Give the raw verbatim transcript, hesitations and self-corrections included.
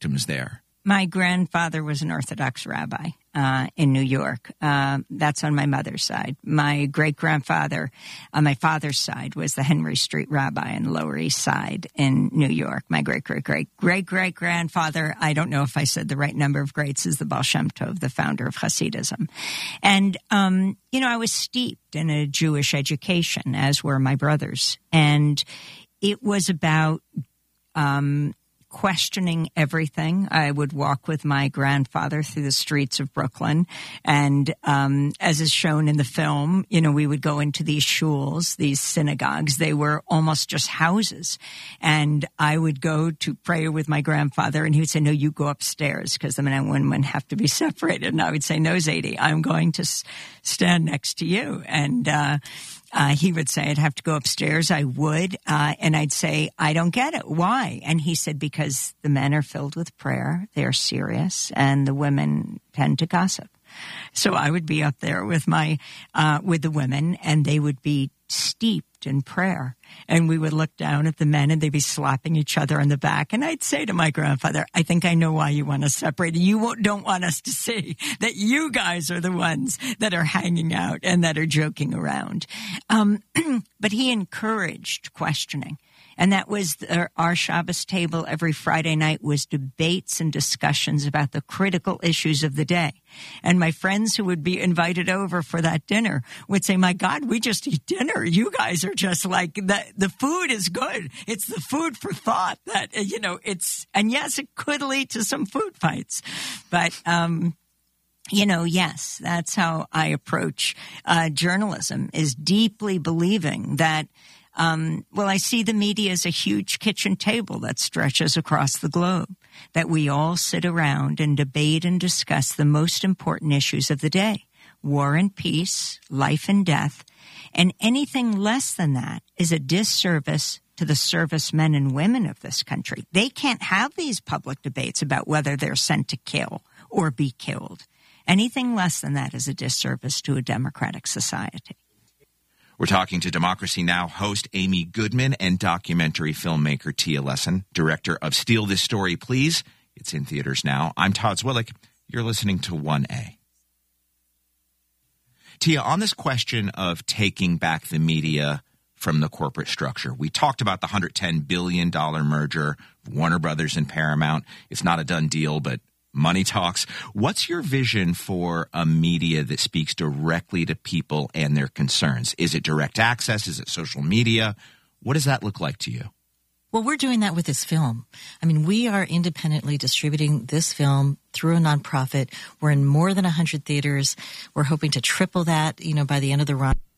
victims there? My grandfather was an Orthodox rabbi uh, in New York. Uh, that's on my mother's side. My great-grandfather on my father's side was the Henry Street rabbi on the Lower East Side in New York. My great-great-great-great-great-grandfather, I don't know if I said the right number of greats, is the Baal Shem Tov, the founder of Hasidism. And, um, you know, I was steeped in a Jewish education, as were my brothers. And it was about um questioning everything. I would walk with my grandfather through the streets of Brooklyn. And um, as is shown in the film, you know, we would go into these shuls, these synagogues. They were almost just houses. And I would go to pray with my grandfather, and he would say, no, you go upstairs, because the men and women have to be separated. And I would say, no, Zadie, I'm going to s- stand next to you. And uh Uh, he would say I'd have to go upstairs. I would. Uh, and I'd say, I don't get it. Why? And he said, because the men are filled with prayer. They're serious. And the women tend to gossip. So I would be up there with my, uh, with the women, and they would be steeped in prayer. And we would look down at the men, and they'd be slapping each other on the back. And I'd say to my grandfather, I think I know why you want us separated. You won't, don't want us to see that you guys are the ones that are hanging out and that are joking around. Um, but he encouraged questioning. And that was the, our Shabbos table every Friday night was debates and discussions about the critical issues of the day. And my friends who would be invited over for that dinner would say, my God, we just eat dinner. You guys are just like, the, the food is good. It's the food for thought that, you know, it's, and yes, it could lead to some food fights. But, um, you know, yes, that's how I approach uh, journalism, is deeply believing that Um, well, I see the media as a huge kitchen table that stretches across the globe, that we all sit around and debate and discuss the most important issues of the day, war and peace, life and death, and anything less than that is a disservice to the servicemen and women of this country. They can't have these public debates about whether they're sent to kill or be killed. Anything less than that is a disservice to a democratic society. We're talking to Democracy Now! Host Amy Goodman and documentary filmmaker Tia Lessin, director of Steal This Story, Please. It's in theaters now. I'm Todd Zwillich. You're listening to one A. Tia, on this question of taking back the media from the corporate structure, we talked about the one hundred ten billion dollars merger of Warner Brothers and Paramount. It's not a done deal, but money talks. What's your vision for a media that speaks directly to people and their concerns? Is it direct access? Is it social media? What does that look like to you? Well, we're doing that with this film. I mean, we are independently distributing this film through a nonprofit. We're in more than one hundred theaters. We're hoping to triple that, you know, by the end of the run.